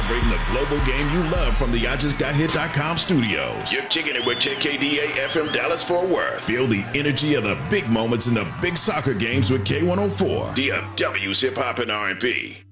celebrating the global game you love from the IJustGotHit.com studios. You're kicking it with KKDA FM Dallas Fort Worth. Feel the energy of the big moments in the big soccer games with K104, DFW's Hip Hop and R&B.